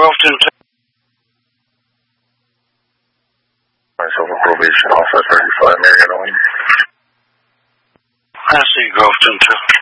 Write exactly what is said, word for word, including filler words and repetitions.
Grafton two. Myself a probation officer, thirty-five, Marion Owen. I see Grafton two.